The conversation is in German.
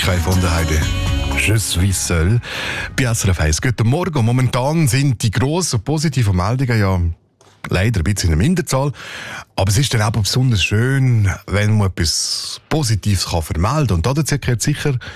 Musiker gefunden heute. Je suis seul. Bei SRF 1. Guten Morgen. Momentan sind die grossen positiven Meldungen ja leider ein bisschen in der Minderzahl. Aber es ist dann auch besonders schön, wenn man etwas Positives vermelden kann. Und dazu gehört sicher